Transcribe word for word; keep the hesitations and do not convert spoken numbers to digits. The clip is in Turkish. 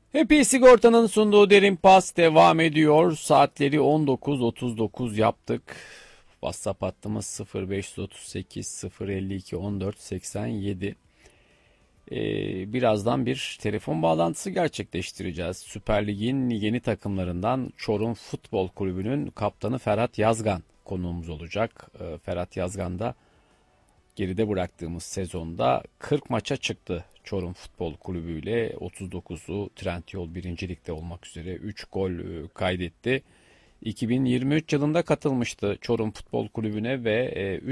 Happy Sigorta'nın sunduğu Derin Pas devam ediyor. Saatleri on dokuz otuz dokuz yaptık. WhatsApp hattımız sıfır beş otuz sekiz sıfır elli iki on dört seksen yedi. Ee, birazdan bir telefon bağlantısı gerçekleştireceğiz. Süper Lig'in yeni takımlarından Çorum Futbol Kulübü'nün kaptanı Ferhat Yazgan konuğumuz olacak. Ee, Ferhat Yazgan da geride bıraktığımız sezonda kırk maça çıktı Çorum Futbol Kulübü ile. otuz dokuzu Trendyol birinci Lig'de olmak üzere üç gol e, kaydetti. iki bin yirmi üç yılında katılmıştı Çorum Futbol Kulübü'ne ve